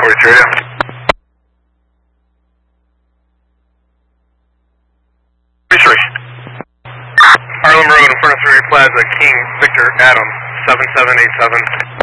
43 radio. Harlem Road in front of 3 Plaza, King Victor Adam, 7787.